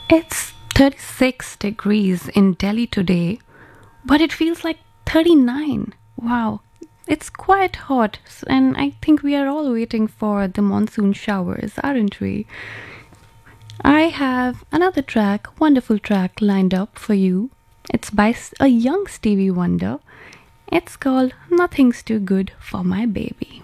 It's 36 degrees in Delhi today, but it feels like 39. Wow, it's quite hot, and I think we are all waiting for the monsoon showers, aren't we? I have another track, wonderful track lined up for you. It's by a young Stevie Wonder. It's called Nothing's Too Good for My Baby.